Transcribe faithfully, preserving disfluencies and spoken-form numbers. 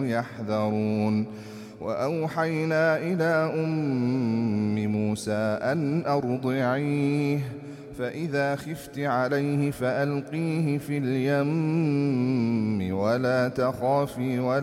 يحذرون وأوحينا إلى أم موسى أن أرضعيه فإذا خفت عليه فألقيه في اليم ولا تخافي ولا